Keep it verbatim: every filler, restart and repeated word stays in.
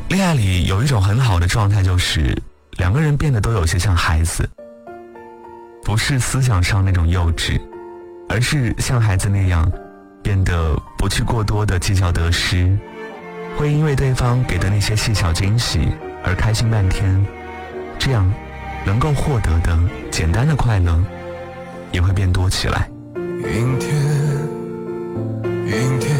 恋爱里有一种很好的状态，就是两个人变得都有些像孩子，不是思想上那种幼稚，而是像孩子那样变得不去过多的计较得失，会因为对方给的那些细小惊喜而开心半天，这样能够获得的简单的快乐也会变多起来。 阴天，阴天，